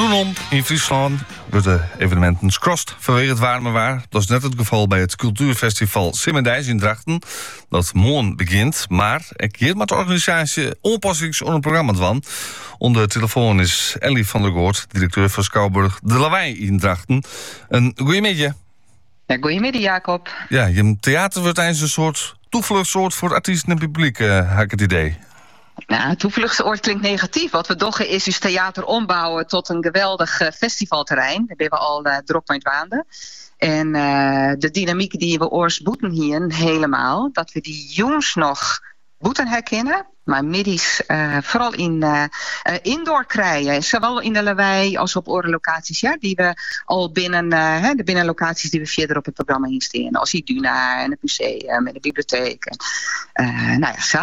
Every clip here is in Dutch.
Boerenomp in Friesland wordt de evenementen scrost vanwege het warme waar. Dat is net het geval bij het cultuurfestival Simmerdijs in Drachten, dat morgen begint. Maar er keert met de organisatie onpassings onder het programma van. Onder de telefoon is Ellie van der Goort, directeur van Schouwburg De Lawaai in Drachten. Een goeiemiddag. Ja, goeiemiddag, Jacob. Ja, je theater wordt eens een soort toevluchtsoord voor artiesten en publiek, heb ik het idee. Nou, toevluchtsoord klinkt negatief. Wat we doggen is theater ombouwen tot een geweldig festivalterrein. Daar ben we al druk mee waanden. En de dynamiek die we oors boeten hier helemaal, dat we die jongens nog boeten herkennen, maar middies vooral in indoor krijgen. Zowel in de Lawaai als op andere locaties, ja, die we al binnen de binnenlocaties die we verder op het programma insteken. Als Iduna en het museum en de bibliotheek. Nou ja, zo.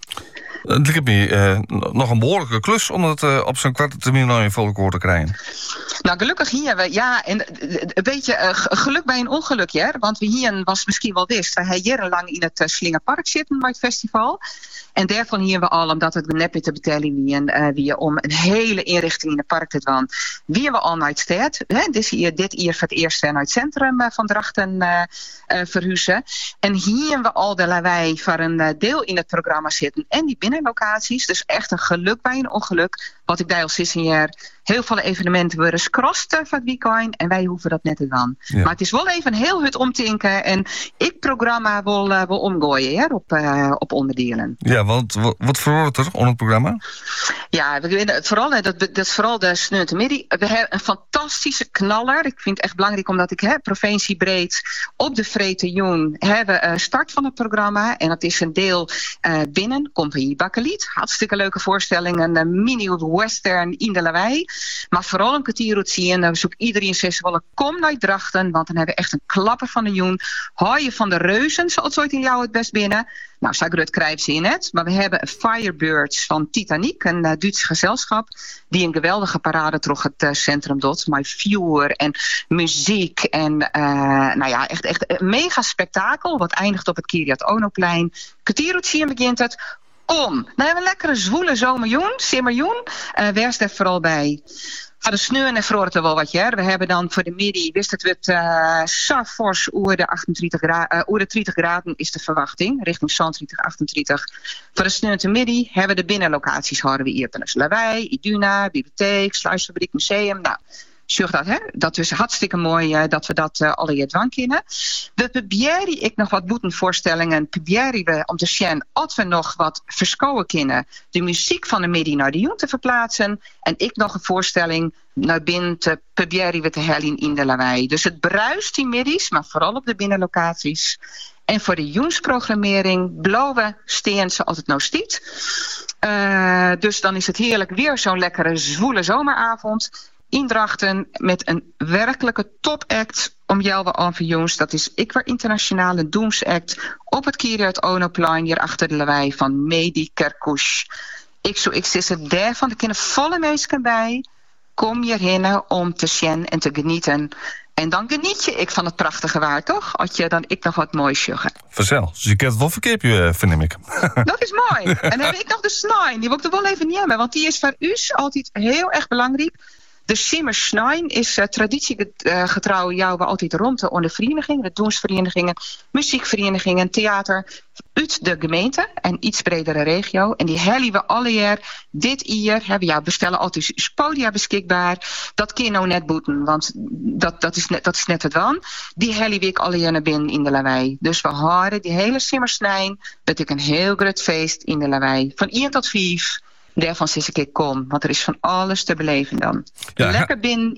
Het lijkt me nog een behoorlijke klus om het op zo'n korte termijn nou in volk te krijgen. Nou, gelukkig hier, en een beetje geluk bij een ongelukje, hè? Want we hier was misschien wel wist, we hebben jarenlang in het Slingerpark zitten bij het festival. En daarvan hier we al, omdat het net met de betelling wie om een hele inrichting in het park te doen. Wie we al naar het stad, dit hier voor het eerst naar het centrum van Drachten verhuizen. En hier we al de Lawaai voor een deel in het programma zitten en die binnenlocaties. Dus echt een geluk bij een ongeluk. Wat ik daar al sinds een jaar heel veel evenementen worden scrost van het weekend en wij hoeven dat net te doen. Ja. Maar het is wel even heel het omtinken en ik programma wil omgooien op onderdelen. Ja, want wat verandert er onder het programma? Ja, dat is vooral de sneutermiddag. We hebben een fantastische knaller. Ik vind het echt belangrijk omdat ik provinciebreed op de Vrete Joen hebben start van het programma. En dat is een deel binnen Compagnie Bakkeliet. Hartstikke leuke voorstelling. Een mini-western in de Lawaai. Maar vooral een kwartier zien. Dan zoek iedereen zes wel kom naar Drachten. Want dan hebben we echt een klapper van de Joen. Haaien van de reuzen, zoals ooit in jou het best binnen. Nou, Sagrut krijgt ze in het. Maar we hebben Firebirds van Titanic, een Duits gezelschap, die een geweldige parade terug het centrum doet. Met vuur en muziek en nou ja, echt een mega spektakel. Wat eindigt op het Kiryat Onoplein. Kwartiertje begint het. Kom, nou hebben we een lekkere zwoele zomerjoen, simmerjoen. Wees daar vooral bij. Voor de sneeuw en vroor er wel wat, ja. We hebben dan voor de middag, wist het wat fors oer de 30 graden is de verwachting, richting 30, 38. Voor de sneeuw en de middag hebben we de binnenlocaties houden we hier. Dus Lawaai, Iduna, bibliotheek, sluisfabriek, museum. Nou, zorg dat, hè? Dat is hartstikke mooi dat we dat alle jaar dwang kennen. We proberen ik nog wat boetenvoorstellingen. Proberen we om te zien of we nog wat verschouwen kunnen. De muziek van de middag naar de Joen te verplaatsen. En ik nog een voorstelling naar binnen te proberen we te halen in de Lawaai. Dus het bruist die middags, maar vooral op de binnenlocaties. En voor de Joensprogrammering blauwe steen zoals het nou stiet. Dus dan is het heerlijk weer zo'n lekkere zwoele zomeravond. In Drachten met een werkelijke topact om jou wel aan voor jongens. Dat is Ikwa Internationale Doomsact op het Kiryat Onoplein hier achter de Lawaai van Mehdi Kerkouch. Ik zit er daarvan, er kunnen volle mensen bij. Kom hierheen om te zien en te genieten. En dan geniet je van het prachtige waar, toch? Als je dan ik nog wat moois zeggen. Vanzelf. Dus je kent het wel verkeerd, verneem ik. Dat is mooi. En dan heb ik nog de snijn. Die wil ik er wel even nemen. Want die is voor u altijd heel erg belangrijk. De Simmer Snijn is traditiegetrouw jou we altijd rond de verenigingen, de doensverenigingen, muziekverenigingen, theater uit de gemeente en iets bredere regio. En die hellen we alle jaar. Dit jaar hebben we bestellen altijd podia beschikbaar. Dat kun je nou net boeten, want dat is net het dan. Die hellen we alle jaar naar binnen in de Lawaai. Dus we houden die hele Simmer Snijn. Dat is een heel groot feest in de Lawaai. Van 1 tot 5. Daarvan zeg ik kom, want er is van alles te beleven dan. Ja, lekker binnen